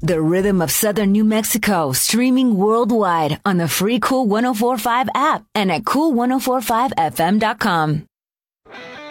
The Rhythm of Southern New Mexico, streaming worldwide on the free Cool 104.5 app and at cool1045fm.com.